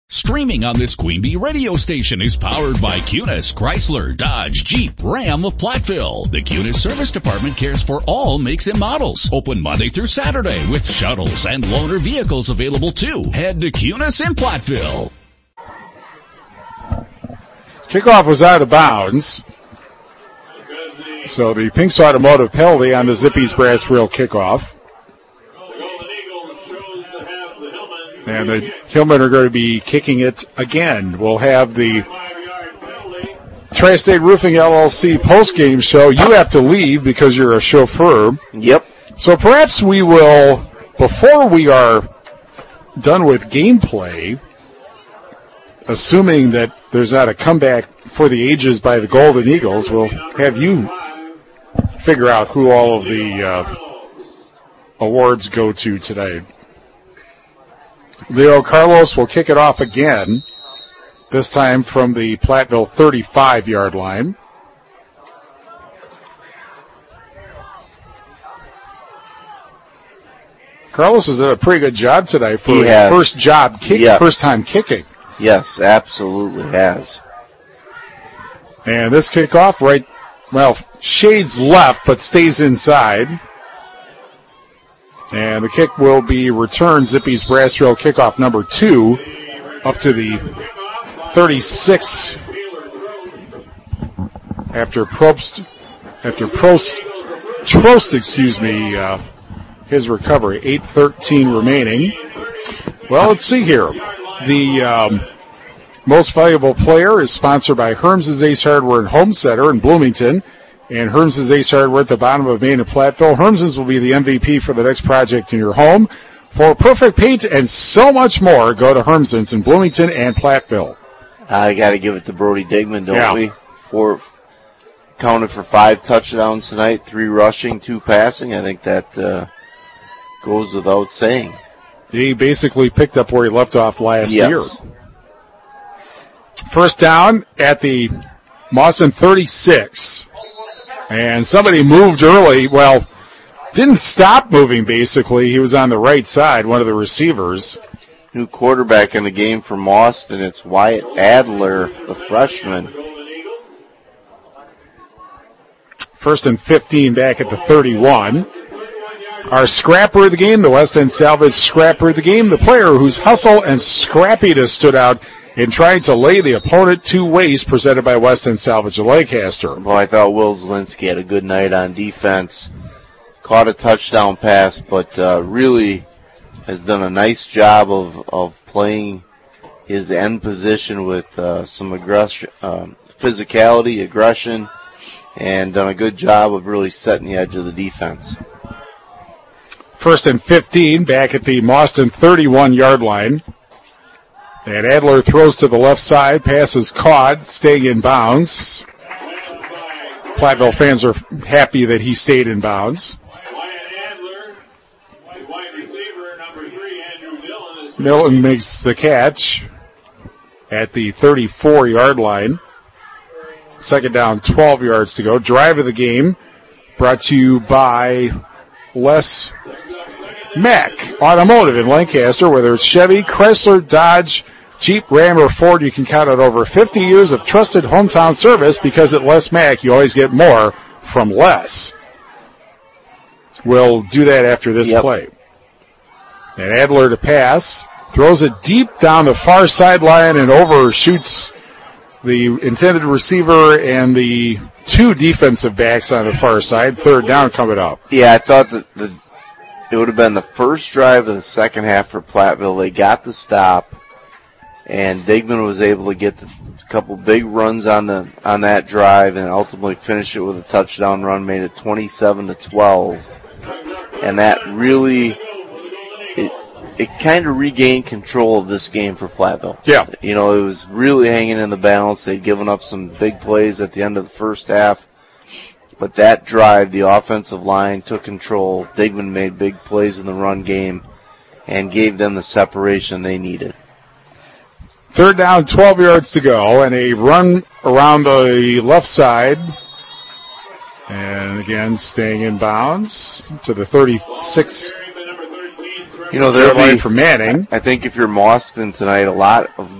Streaming on this Queen Bee radio station is powered by Cunis, Chrysler, Dodge, Jeep, Ram of Platteville. The Cunis Service Department cares for all makes and models. Open Monday through Saturday with shuttles and loaner vehicles available too. Head to Cunis in Platteville. Kickoff was out of bounds. So the Pinks Automotive penalty on the Zippy's Brass Rail kickoff. And the Hillmen are going to be kicking it again. We'll have the Tri-State Roofing LLC postgame show. You have to leave because you're a chauffeur. Yep. So perhaps we will, before we are done with gameplay, assuming that there's not a comeback for the ages by the Golden Eagles, we'll have you figure out who all of the awards go to today. Leo Carlos will kick it off again, this time from the Platteville 35-yard line. Carlos has done a pretty good job today for his first time kicking. Yes, absolutely has. And this kickoff shades left, but stays inside. And the kick will be returned, Zippy's Brass Rail kickoff number 2, up to the 36 after Trost, his recovery. 8:13 remaining. Well, let's see here. The most valuable player is sponsored by Herms's Ace Hardware and Home Center in Bloomington. And Herms's Ace Hardware at the bottom of Main and Platteville. Herms's will be the MVP for the next project in your home. For perfect paint and so much more, go to Herms's in Bloomington and Platteville. I got to give it to Brody Digman, don't we? Counted for 5 touchdowns tonight, 3 rushing, 2 passing. I think that goes without saying. He basically picked up where he left off last year. Yes. First down at the Mawson 36. And somebody moved early. Well, didn't stop moving, basically. He was on the right side, one of the receivers. New quarterback in the game for Mawson. It's Wyatt Adler, the freshman. First and 15 back at the 31. Our scrapper of the game, the West End Salvage scrapper of the game, the player whose hustle and scrappiness stood out in trying to lay the opponent to waste, presented by West End Salvage of Lancaster. Well, I thought Will Zielinski had a good night on defense. Caught a touchdown pass, but really has done a nice job of playing his end position with some physicality, aggression, and done a good job of really setting the edge of the defense. First and 15 back at the Mawson 31-yard line. And Adler throws to the left side. Pass is caught, staying in bounds. Platteville fans are happy that he stayed in bounds. Milton makes the catch at the 34-yard line. Second down, 12 yards to go. Drive of the game brought to you by Les Mack Automotive in Lancaster. Whether it's Chevy, Chrysler, Dodge, Jeep, Ram, or Ford, you can count on over 50 years of trusted hometown service, because at Les Mack you always get more from less. We'll do that after this play. And Adler to pass. Throws it deep down the far sideline and overshoots the intended receiver and the 2 defensive backs on the far side. Third down coming up. Yeah, I thought that it would have been the first drive of the second half for Platteville. They got the stop, and Digman was able to get a couple big runs on that drive and ultimately finish it with a touchdown run, made it 27-12. And that really, it kind of regained control of this game for Platteville. Yeah. You know, it was really hanging in the balance. They'd given up some big plays at the end of the first half. But that drive, the offensive line took control. Digman made big plays in the run game and gave them the separation they needed. Third down, 12 yards to go, and a run around the left side. And again, staying in bounds to the 36. You know, there'll be, for Manning. I think if you're Mawson tonight, a lot of